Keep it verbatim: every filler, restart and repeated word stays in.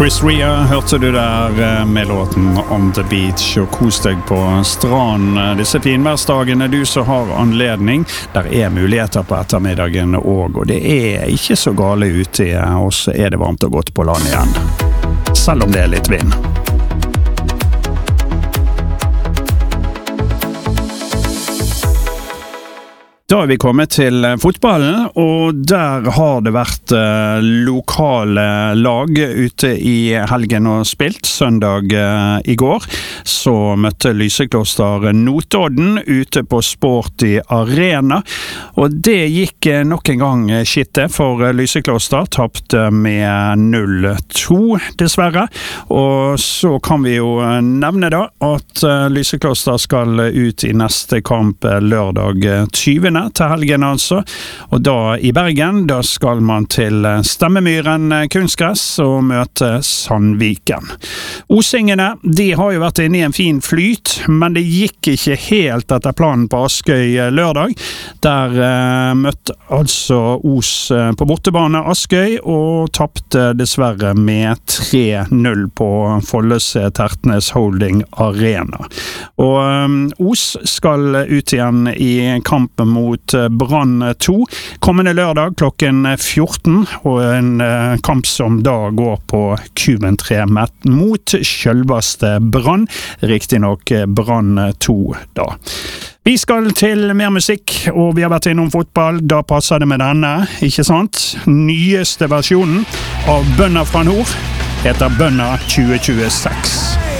Chris Rea hørte du der med låten On the Beach, og kos deg på stranden disse finværsdagene du så har anledning. Der er muligheter på ettermiddagen også, og det er ikke så gale ute, og så er det varmt og godt på land igjen, selv om det er litt vind. Da er vi kommet til fotballen, og der har det vært eh, lokale lag ute i helgen og spilt. Søndag eh, i går så møtte Lysekloster Notodden ute på Sporty Arena, og det gikk eh, nok en gang skitte for Lysekloster, tappte med null to dessverre. Og så kan vi jo nevne da at eh, Lysekloster skal ut i neste kamp lørdag tyvende til helgen altså, og da i Bergen, da skal man til Stemmemyren kunstgress og møte Sandviken. Osingene, de har jo vært inne i en fin flyt, men det gikk ikke helt etter planen på Askøy lørdag. Der eh, møtte altså Os på bortebane Askøy og tappte dessverre med tre null på Follese Tertnes Holding Arena. Og eh, Os skal ut igjen i kampen mot Brann to kommende lørdag klokken fjorten, og en eh, kamp som da går på Kuben tre mot Kjølvaste Brann, riktig nok Brann to da. Vi skal til mer musikk, og vi har vært innom fotball, da passer det med denne, ikke sant? Nyeste versjonen av Bønder fra Nord heter Bønder tjue tjueseks.